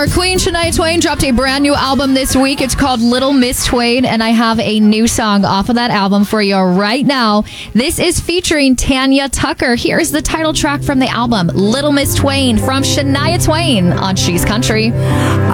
Our queen, Shania Twain, dropped a brand new album this week. It's called Little Miss Twain, and I have a new song off of that album for you right now. This is featuring Tanya Tucker. Here's the title track from the album, Little Miss Twain, from Shania Twain on She's Country.